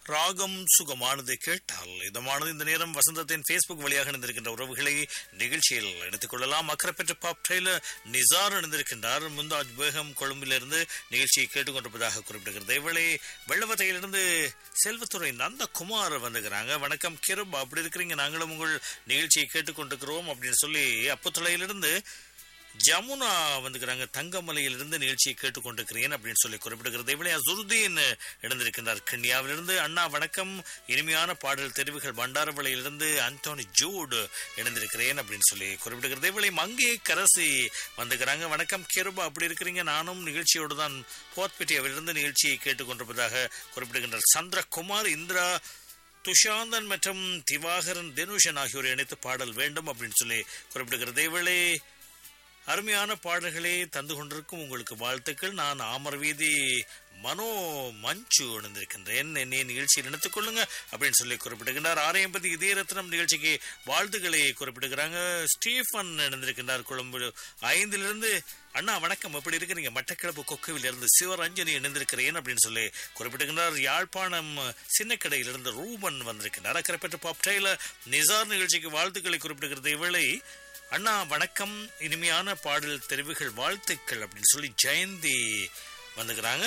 ராகம் சுகமானது கேட்டால் இதமானது. இந்த நேரம் வசந்தத்தின் பேஸ்புக் வழியாக இணைந்திருக்கின்ற உறவுகளை நிகழ்ச்சியில் இணைத்துக் கொள்ளலாம். அக்கரைப்பற்ற பாப் ட்ரெயிலர் நிசார் இணைந்திருக்கின்றார். முந்தாஜ் பேகம் கொழும்பிலிருந்து நிகழ்ச்சியை கேட்டுக்கொண்டிருப்பதாக குறிப்பிடுகிறது. இவளை வெள்ளவத்தையிலிருந்து செல்வத்துறை நந்தகுமார் வந்துக்கிறாங்க. வணக்கம் கிருப், அப்படி இருக்கிறீங்க? நாங்களும் உங்கள் நிகழ்ச்சியை கேட்டுக்கொண்டிருக்கிறோம் அப்படின்னு சொல்லி அப்பத்துளையிலிருந்து ஜமுனா வந்துக்கிறாங்க. தங்கமலையிலிருந்து நிகழ்ச்சியை கேட்டுக்கொண்டிருக்கிறேன் அப்படின்னு சொல்லி குறிப்பிடுகிறது. இவளை அசுருதீன் இணைந்திருக்கின்றார் கிண்ணியாவிலிருந்து. அண்ணா வணக்கம், இனிமையான பாடல் தெரிவுகள். பண்டாரவளையிலிருந்து அந்தோனி ஜூட் இணைந்திருக்கிறேன் அப்படின்னு சொல்லி குறிப்பிடுகிறது. இவளை மங்கை கரசி வந்துக்கிறாங்க. வணக்கம் கிருபா, அப்படி இருக்கிறீங்க? நானும் நிகழ்ச்சியோடு தான் போத்பெட்டியாவிலிருந்து நிகழ்ச்சியை கேட்டுக்கொண்டிருப்பதாக குறிப்பிடுகின்றார். சந்திரகுமார், இந்திரா, துஷாந்தன் மற்றும் திவாகரன், தினுஷன் ஆகியோரை இணைத்து பாடல் வேண்டும் அப்படின்னு சொல்லி குறிப்பிடுகிறது. இவளை அருமையான பாடல்களை தந்து கொண்டிருக்கும் உங்களுக்கு வாழ்த்துக்கள். நான் ஆமர் வீதி மனோ மஞ்சு இணைந்திருக்கின்றேன். என்னை நிகழ்ச்சியில் இணைத்துக் கொள்ளுங்க அப்படின்னு சொல்லி குறிப்பிடுகின்றார். ஆரையம்பதி இதயரத்னம் நிகழ்ச்சிக்கு வாழ்த்துக்களை குறிப்பிடுகிறாங்க. ஸ்டீஃபன் இணைந்திருக்கின்றார் கொழும்பு 5 அண்ணா வணக்கம், எப்படி இருக்கிறீங்க? மட்டக்கிழப்பு கொக்குவில் இருந்து சிவரஞ்சனி இணைந்திருக்கிறேன் அப்படின்னு சொல்லி குறிப்பிடுகின்றார். யாழ்ப்பாணம் சின்னக்கடையிலிருந்து ரூபன் வந்திருக்கின்றார். அக்கரைப்பற்ற பாப் ட்ரெயிலர் நிசார் நிகழ்ச்சிக்கு வாழ்த்துக்களை குறிப்பிடுகிறது. இவளை அண்ணா வணக்கம், இனிமையான பாடல் தெரிவுகள், வாழ்த்துக்கள் அப்படின்னு சொல்லி ஜெயந்தி வந்துக்கிறாங்க.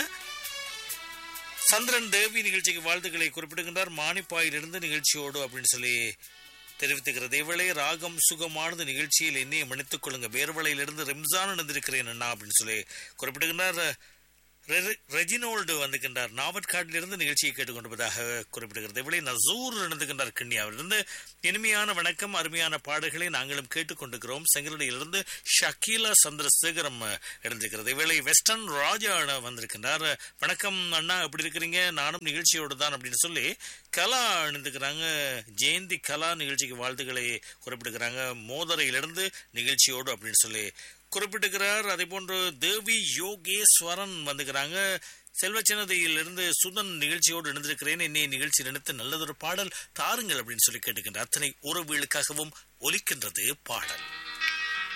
சந்திரன் தேவி நிகழ்ச்சிக்கு வாழ்த்துக்களை குறிப்பிடுகின்றார். மானிப்பாயிலிருந்து நிகழ்ச்சியோடு அப்படின்னு சொல்லி தெரிவித்துக்கிறது. இவளே ராகம் சுகமானது நிகழ்ச்சியில் என்னையை மன்னித்துக் கொள்ளுங்க. வேர்வளையிலிருந்து ரம்ஜான் இணைந்திருக்கிறேன் அண்ணா அப்படின்னு சொல்லி குறிப்பிடுகின்றார். ரெஜினோல்டு வந்துகின்றார். நாவற்காட்டிலிருந்து நிகழ்ச்சியை கேட்டுக்கொண்டிருப்பதாக குறிப்பிடுகிறது. இவளை நசூர் இணைந்துகின்றார் கிண்ணியாவிலிருந்து. இனிமையான வணக்கம், அருமையான பாடல்களை நாங்களும் கேட்டுக்கொண்டிருக்கிறோம். செங்கலடியிலிருந்து ஷக்கீலா சந்திரசேகரம் இணைந்திருக்கிறது. இவளை வெஸ்டர்ன் ராஜா வந்திருக்கின்றார். வணக்கம் அண்ணா, எப்படி இருக்கிறீங்க? நானும் நிகழ்ச்சியோடு தான் அப்படின்னு சொல்லி கலா இணைந்துக்கிறாங்க. ஜெயந்தி கலா நிகழ்ச்சிக்கு வாழ்த்துக்களை குறிப்பிடுகிறாங்க. மோதரையிலிருந்து நிகழ்ச்சியோடு அப்படின்னு சொல்லி குறிப்பிட்டுக்கிறார். அதே போன்று தேவி யோகேஸ்வரன் வந்துக்கிறாங்க. செல்வச்சனதையிலிருந்து சுதன் நிகழ்ச்சியோடு இணைந்திருக்கிறேன். என்னை நிகழ்ச்சியில் இணைத்து நல்லதொரு பாடல் தாருங்கள் அப்படின்னு சொல்லி கேட்டுக்கின்ற அத்தனை உறவுகளுக்காகவும் ஒலிக்கின்றது பாடல்.